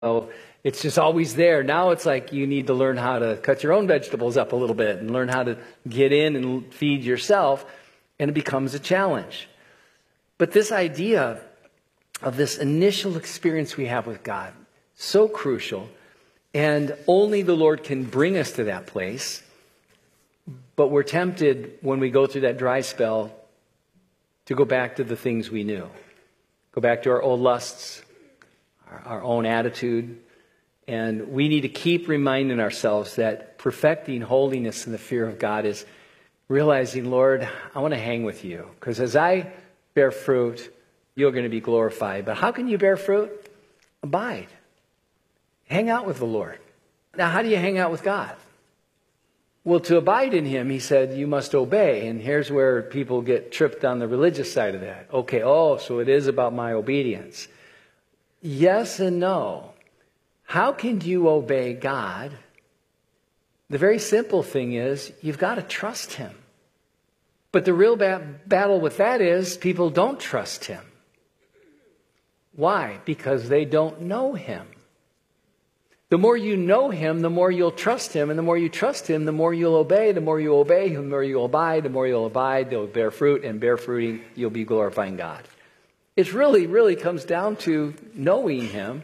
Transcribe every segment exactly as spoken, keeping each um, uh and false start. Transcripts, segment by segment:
Oh, it's just always there. Now it's like you need to learn how to cut your own vegetables up a little bit and learn how to get in and feed yourself, and it becomes a challenge. But this idea of this initial experience we have with God, so crucial, and only the Lord can bring us to that place. But we're tempted when we go through that dry spell to go back to the things we knew. Go back to our old lusts, our, our own attitude. And we need to keep reminding ourselves that perfecting holiness in the fear of God is realizing, Lord, I want to hang with you. Because as I bear fruit, you're going to be glorified. But how can you bear fruit? Abide. Hang out with the Lord. Now, how do you hang out with God? Well, to abide in Him, He said, you must obey. And here's where people get tripped on the religious side of that. Okay, oh, so it is about my obedience. Yes and no. How can you obey God? The very simple thing is, you've got to trust Him. But the real ba- battle with that is, people don't trust Him. Why? Because they don't know Him. The more you know Him, the more you'll trust Him. And the more you trust Him, the more you'll obey. The more you obey, the more you'll abide. The more you'll abide, they'll bear fruit. And bear fruiting, you'll be glorifying God. It really, really comes down to knowing Him.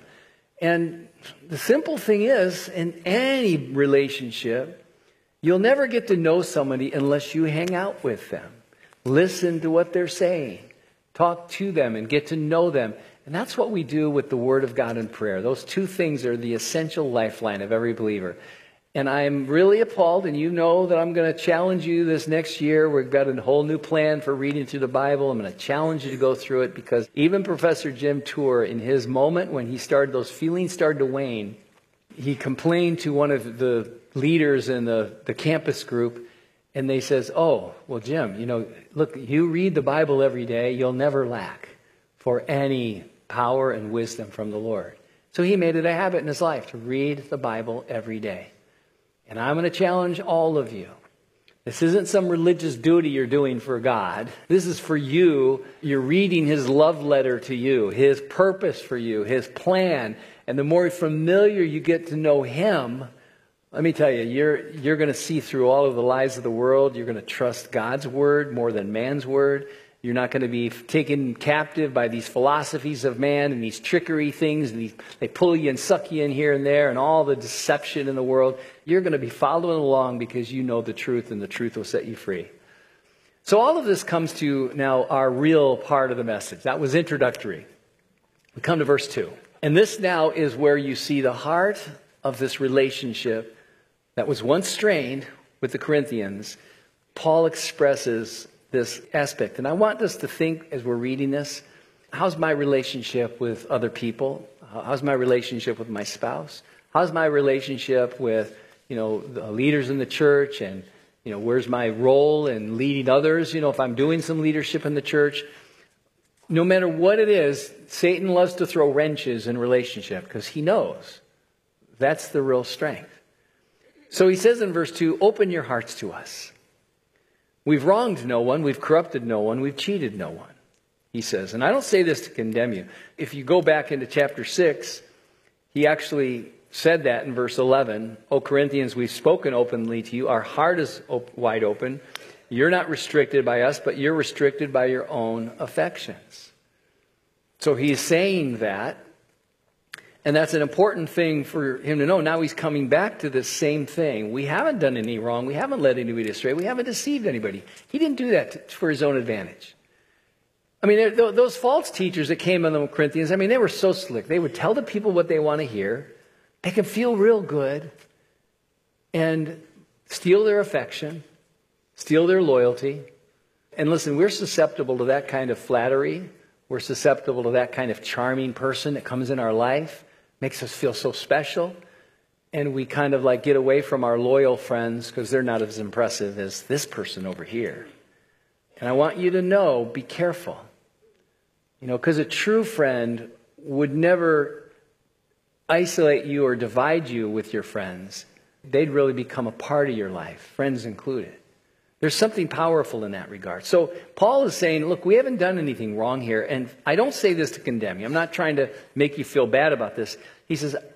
And the simple thing is, in any relationship, you'll never get to know somebody unless you hang out with them. Listen to what they're saying. Talk to them and get to know them. And that's what we do with the Word of God and prayer. Those two things are the essential lifeline of every believer. And I'm really appalled, and you know that I'm going to challenge you this next year. We've got a whole new plan for reading through the Bible. I'm going to challenge you to go through it, because even Professor Jim Tour, in his moment when he started, those feelings started to wane, he complained to one of the leaders in the, the campus group, and they says, oh, well, Jim, you know, look, you read the Bible every day, you'll never lack for any power and wisdom from the Lord. So he made it a habit in his life to read the Bible every day. And I'm going to challenge all of you. This isn't some religious duty you're doing for God. This is for you. You're reading His love letter to you, His purpose for you, His plan. And the more familiar you get to know Him, let me tell you, you're, you're going to see through all of the lies of the world. You're going to trust God's word more than man's word. You're not going to be taken captive by these philosophies of man and these trickery things. And these, they pull you and suck you in here and there and all the deception in the world. You're going to be following along because you know the truth, and the truth will set you free. So all of this comes to now our real part of the message. That was introductory. We come to verse two. And this now is where you see the heart of this relationship that was once strained with the Corinthians. Paul expresses this aspect. And I want us to think, as we're reading this, how's my relationship with other people? How's my relationship with my spouse? How's my relationship with, you know, the leaders in the church? And, you know, where's my role in leading others? You know, if I'm doing some leadership in the church, no matter what it is, Satan loves to throw wrenches in relationship, because he knows that's the real strength. So he says in verse two, open your hearts to us. We've wronged no one, we've corrupted no one, we've cheated no one, he says. And I don't say this to condemn you. If you go back into chapter six, he actually said that in verse eleven. O Corinthians, we've spoken openly to you. Our heart is op- wide open. You're not restricted by us, but you're restricted by your own affections. So he's saying that. And that's an important thing for him to know. Now he's coming back to this same thing. We haven't done any wrong. We haven't led anybody astray. We haven't deceived anybody. He didn't do that to, for his own advantage. I mean, those false teachers that came in the Corinthians, I mean, they were so slick. They would tell the people what they want to hear. They can feel real good and steal their affection, steal their loyalty. And listen, we're susceptible to that kind of flattery. We're susceptible to that kind of charming person that comes in our life. Makes us feel so special, and we kind of like get away from our loyal friends because they're not as impressive as this person over here. And I want you to know, be careful. You know, because a true friend would never isolate you or divide you with your friends. They'd really become a part of your life, friends included. There's something powerful in that regard. So Paul is saying, look, we haven't done anything wrong here. And I don't say this to condemn you. I'm not trying to make you feel bad about this. He says,